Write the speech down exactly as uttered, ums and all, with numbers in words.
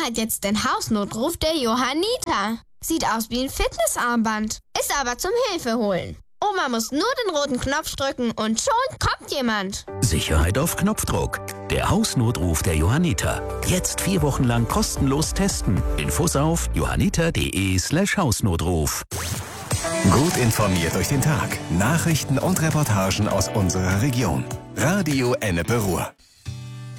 hat jetzt den Hausnotruf der Johanniter. Sieht aus wie ein Fitnessarmband, ist aber zum Hilfeholen. Oma muss nur den roten Knopf drücken und schon kommt jemand. Sicherheit auf Knopfdruck. Der Hausnotruf der Johanniter. Jetzt vier Wochen lang kostenlos testen. Infos auf johanniter.de slash Hausnotruf. Gut informiert durch den Tag. Nachrichten und Reportagen aus unserer Region. Radio Ennepe Ruhr.